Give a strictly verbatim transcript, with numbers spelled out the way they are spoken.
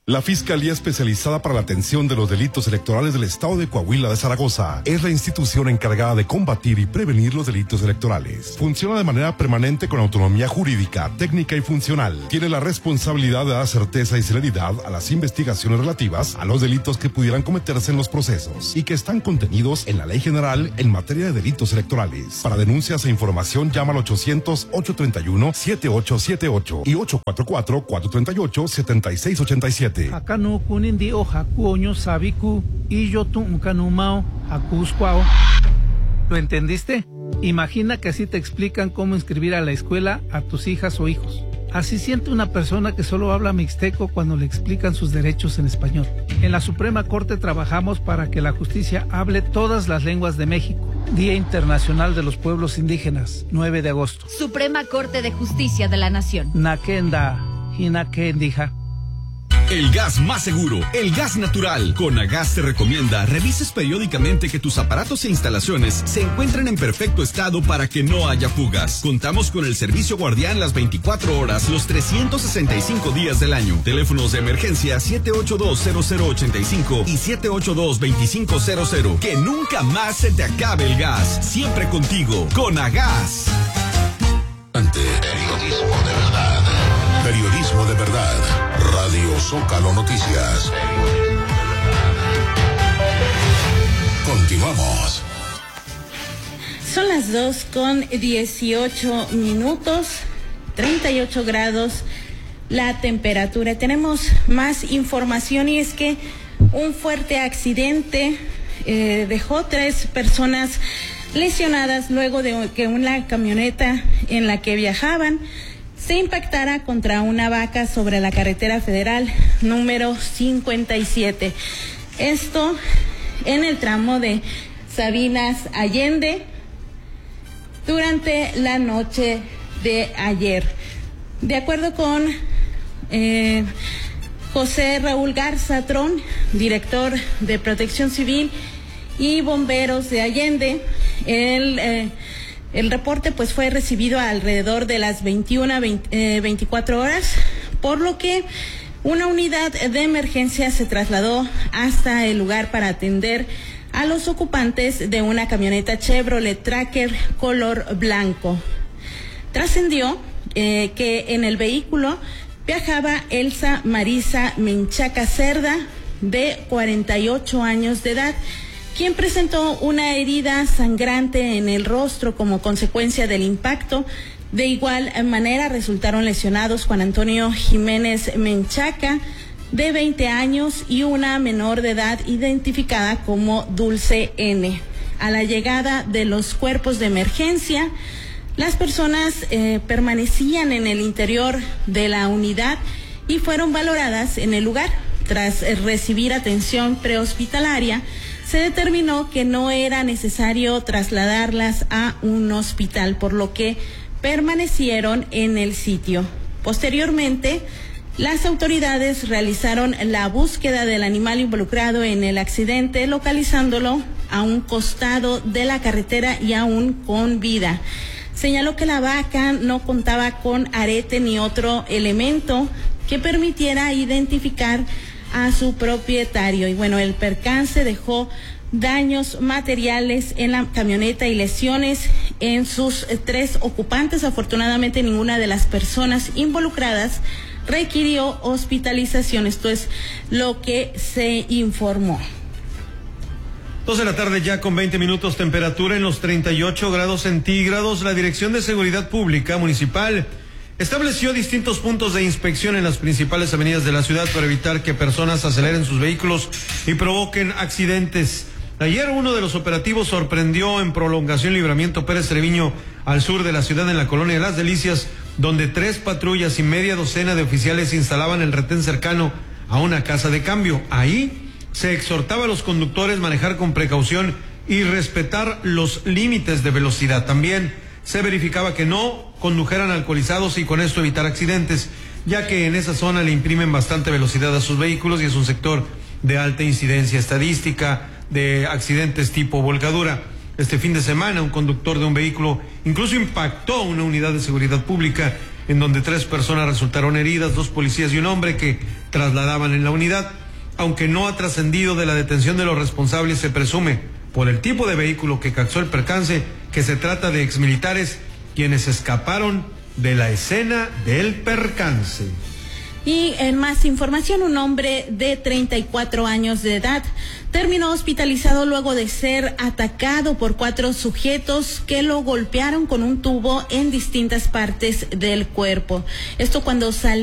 La Fiscalía Especializada para la Atención de los Delitos Electorales del Estado de Coahuila de Zaragoza es la institución encargada de combatir y prevenir los delitos electorales. Funciona de manera permanente con autonomía jurídica, técnica y funcional. Tiene la responsabilidad de dar certeza y celeridad a las investigaciones relativas a los delitos que pudieran cometerse en los procesos y que están contenidos en la Ley General en materia de delitos electorales. Para denuncias e información llama al ochocientos, ochocientos treinta y uno, setenta y ocho setenta y ocho y ochocientos cuarenta y cuatro, cuatrocientos treinta y ocho, setenta y seis ochenta y siete. Acá no kunindi o haku oño sabiku y yo tu uncanumao hakuscuao. ¿Lo entendiste? Imagina que así te explican cómo inscribir a la escuela a tus hijas o hijos. Así siente una persona que solo habla mixteco cuando le explican sus derechos en español. En la Suprema Corte trabajamos para que la justicia hable todas las lenguas de México. Día Internacional de los Pueblos Indígenas, nueve de agosto. Suprema Corte de Justicia de la Nación. Nakenda, hinakendija. El gas más seguro, el gas natural. Conagas te recomienda revises periódicamente que tus aparatos e instalaciones se encuentren en perfecto estado para que no haya fugas. Contamos con el servicio guardián las veinticuatro horas, los trescientos sesenta y cinco días del año. Teléfonos de emergencia siete ocho dos, cero cero ocho cinco y siete ocho dos, dos cinco cero cero. Que nunca más se te acabe el gas. Siempre contigo, Conagas. Ante periodismo de verdad. Periodismo de verdad. Radio Zócalo Noticias. Continuamos. Son las dos con dieciocho minutos, treinta y ocho grados la temperatura. Tenemos más información y es que un fuerte accidente eh, dejó tres personas lesionadas luego de que una camioneta en la que viajaban se impactara contra una vaca sobre la carretera federal número cincuenta y siete. Esto en el tramo de Sabinas Allende durante la noche de ayer. De acuerdo con eh, José Raúl Garza Trón, director de Protección Civil y Bomberos de Allende, el eh, El reporte pues fue recibido alrededor de las veintiuna, veinte, eh, veinticuatro horas, por lo que una unidad de emergencia se trasladó hasta el lugar para atender a los ocupantes de una camioneta Chevrolet Tracker color blanco. Trascendió eh, que en el vehículo viajaba Elsa Marisa Menchaca Cerda, de cuarenta y ocho años de edad, quien presentó una herida sangrante en el rostro como consecuencia del impacto. De igual manera resultaron lesionados Juan Antonio Jiménez Menchaca, de veinte años, y una menor de edad identificada como Dulce N. A la llegada de los cuerpos de emergencia, las personas eh, permanecían en el interior de la unidad y fueron valoradas en el lugar. Tras eh, recibir atención prehospitalaria, se determinó que no era necesario trasladarlas a un hospital, por lo que permanecieron en el sitio. Posteriormente, las autoridades realizaron la búsqueda del animal involucrado en el accidente, localizándolo a un costado de la carretera y aún con vida. Señaló que la vaca no contaba con arete ni otro elemento que permitiera identificar a su propietario. Y bueno, el percance dejó daños materiales en la camioneta y lesiones en sus tres ocupantes. Afortunadamente, ninguna de las personas involucradas requirió hospitalización. Esto es lo que se informó. Dos de la tarde ya con veinte minutos, temperatura en los treinta y ocho grados centígrados. La Dirección de Seguridad Pública Municipal estableció distintos puntos de inspección en las principales avenidas de la ciudad para evitar que personas aceleren sus vehículos y provoquen accidentes. Ayer uno de los operativos sorprendió en Prolongación Libramiento Pérez Treviño, al sur de la ciudad, en la colonia de Las Delicias, donde tres patrullas y media docena de oficiales instalaban el retén cercano a una casa de cambio. Ahí se exhortaba a los conductores a manejar con precaución y respetar los límites de velocidad. También se verificaba que no condujeran alcoholizados y con esto evitar accidentes, ya que en esa zona le imprimen bastante velocidad a sus vehículos y es un sector de alta incidencia estadística de accidentes tipo volcadura. Este fin de semana un conductor de un vehículo incluso impactó una unidad de seguridad pública en donde tres personas resultaron heridas, dos policías y un hombre que trasladaban en la unidad. Aunque no ha trascendido de la detención de los responsables, se presume, por el tipo de vehículo que causó el percance, que se trata de exmilitares quienes escaparon de la escena del percance. Y en más información, un hombre de treinta y cuatro años de edad terminó hospitalizado luego de ser atacado por cuatro sujetos que lo golpearon con un tubo en distintas partes del cuerpo. Esto cuando salió